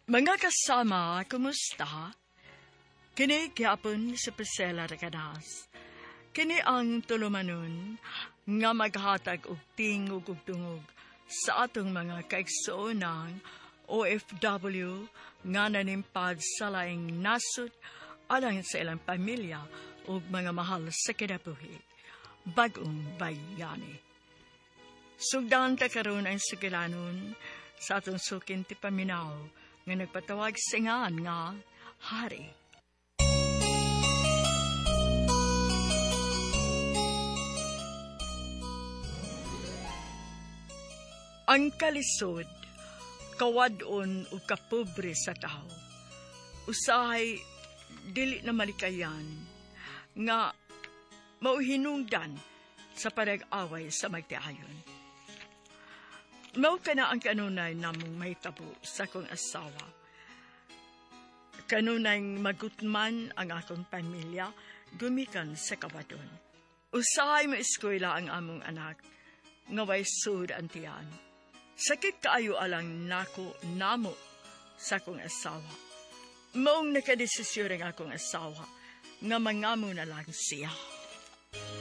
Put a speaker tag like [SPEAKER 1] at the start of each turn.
[SPEAKER 1] Mga kasama, kumusta? Kini gyapon si Priscilla Recadas. Kini ang tulumanon nga maghatag og tingog ug dungog sa atong mga kaigsoonang OFW nga nanimpad sa laing nasud alang sa ilang pamilya ug mga mahal sa kinabuhi. Bagong bayani. Sugdan ta karon ang sugilanon sa atong sukin ti paminaw nga nagpatawag singan nga hari. Ang kalisod, kawadon o kapobre sa tao, usahay dili na malikayan nga mauhinungdan sa parag-away sa magtiayon. Mao kana ang kanunay namong mahitabo sa akong asawa. Kanunay magutman ang akong pamilya gumikan sa kawadon. Usahay maeskwela ang among anak nga way sud ang tiyan. Sakit kaayo alang namo sa akong asawa. Maong nakadesisyon ang akong asawa nga mangamo na lang siya.